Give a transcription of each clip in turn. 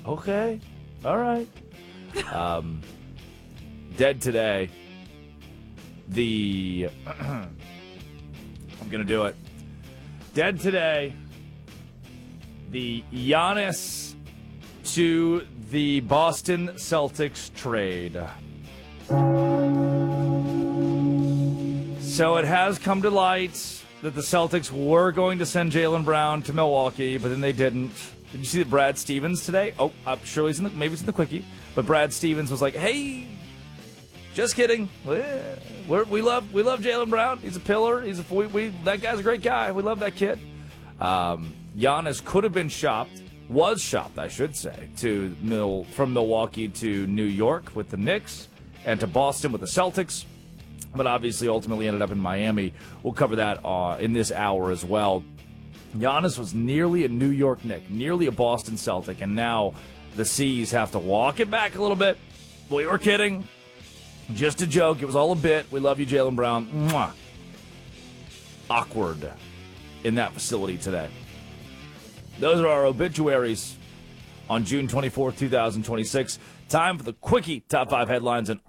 Okay. All right. Dead today. I'm going to do it. Dead today. The Giannis to the Boston Celtics trade. So it has come to light that the Celtics were going to send Jaylen Brown to Milwaukee, but then they didn't. Did you see that Brad Stevens today? Oh, I'm sure maybe it's in the quickie, but Brad Stevens was like, "Hey, just kidding. We love Jaylen Brown. He's a pillar. That guy's a great guy. We love that kid." Giannis could have been was shopped, I should say, from Milwaukee to New York with the Knicks and to Boston with the Celtics, but obviously ultimately ended up in Miami. We'll cover that in this hour as well. Giannis was nearly a New York Knick, nearly a Boston Celtic, and now the C's have to walk it back a little bit. We were kidding. Just a joke. It was all a bit. We love you, Jaylen Brown. Mwah. Awkward in that facility today. Those are our obituaries on June 24th, 2026. Time for the quickie top 5 headlines in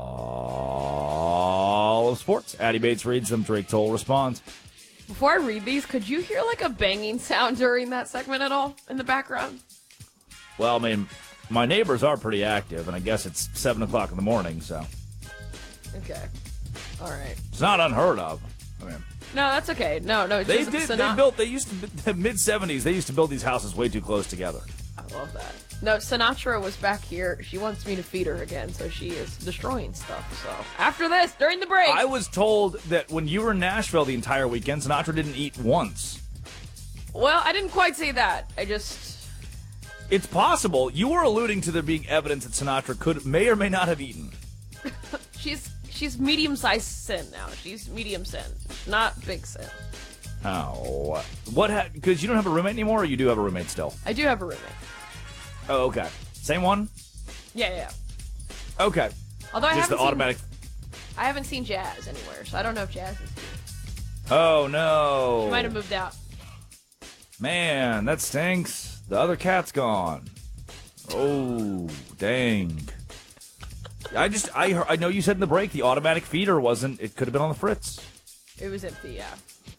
all of sports. Addie Bates reads them. Drake Toll responds. Before I read these, could you hear like a banging sound during that segment at all in the background? Well, I mean, my neighbors are pretty active, and I guess it's 7 o'clock in the morning, so. Okay. All right. It's not unheard of. I mean, no, that's okay. No. It's they used to, the mid-70s, they used to build these houses way too close together. I love that. No, Sinatra was back here. She wants me to feed her again, so she is destroying stuff. So after this, during the break. I was told that when you were in Nashville the entire weekend, Sinatra didn't eat once. Well, I didn't quite say that. It's possible. You were alluding to there being evidence that Sinatra may or may not have eaten. She's medium-sized sin now. She's medium sin, not big sin. Oh. Because you don't have a roommate anymore, or you do have a roommate still? I do have a roommate. Oh, okay. Same one? Yeah. Okay. Although I haven't seen Jazz anywhere, so I don't know if Jazz is here. Oh, no. She might have moved out. Man, that stinks. The other cat's gone. Oh, dang. I know you said in the break the automatic feeder it could have been on the fritz. It was empty, yeah.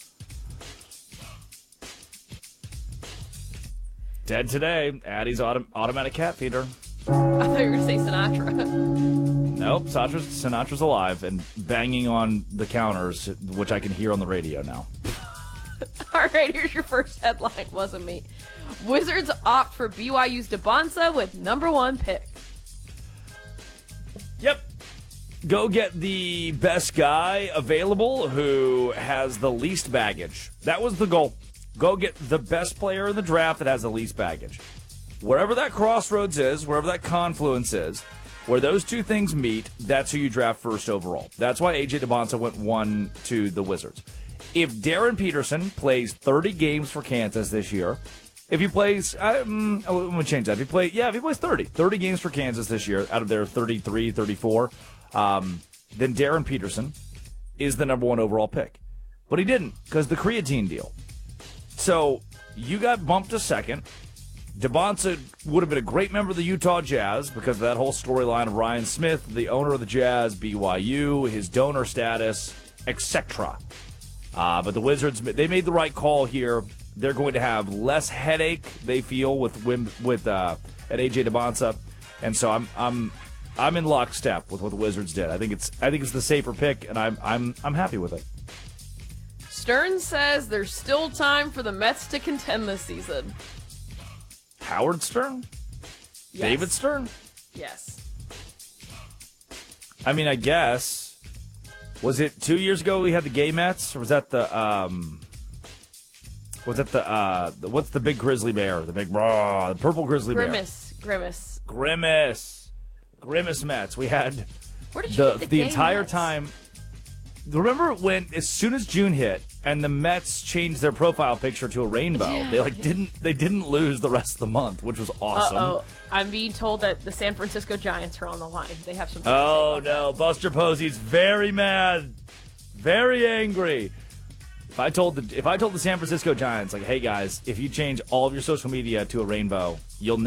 Dead today, Addie's automatic cat feeder. I thought you were going to say Sinatra. Nope, Sinatra's alive and banging on the counters, which I can hear on the radio now. All right, here's your first headline. Wasn't me. Wizards opt for BYU's Debonsa with #1 pick. Yep. Go get the best guy available who has the least baggage. That was the goal. Go get the best player in the draft that has the least baggage. Wherever that crossroads is, wherever that confluence is, where those two things meet, that's who you draft first overall. That's why A.J. Debonsa went 1 to the Wizards. If Darren Peterson plays 30 games for Kansas this year, if he plays, I'm going to change that. If he plays 30 games for Kansas this year out of their 33, 34, then Darren Peterson is the #1 overall pick. But he didn't because the creatine deal. So you got bumped to second. Debonsa would have been a great member of the Utah Jazz because of that whole storyline of Ryan Smith, the owner of the Jazz, BYU, his donor status, etc. But the Wizards, they made the right call here. They're going to have less headache, they feel, with at A.J. Debonsa, and so I'm in lockstep with what the Wizards did. I think it's the safer pick, and I'm happy with it. Stern says there's still time for the Mets to contend this season. Howard Stern? Yes. David Stern? Yes. I mean, I guess. Was it 2 years ago we had the gay Mets, or was that the what's the big grizzly bear? The purple grizzly bear. Grimace Mets. We had the entire Mets? time. Remember when, as soon as June hit and the Mets changed their profile picture to a rainbow, they didn't lose the rest of the month, which was awesome. Uh-oh. I'm being told that the San Francisco Giants are on the line. They have some. Oh no, Buster Posey's very mad, very angry. If I told the San Francisco Giants, like, hey guys, if you change all of your social media to a rainbow, you'll